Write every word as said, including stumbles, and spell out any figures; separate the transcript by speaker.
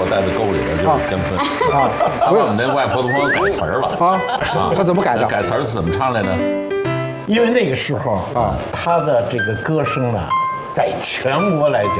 Speaker 1: 带到沟里边就是姜昆啊。他把我们那外婆的朋友改词儿了
Speaker 2: 啊啊，他怎么改的？
Speaker 1: 改词儿是怎么唱来的？
Speaker 3: 因为那个时候啊，他的这个歌声呢，在全国来讲。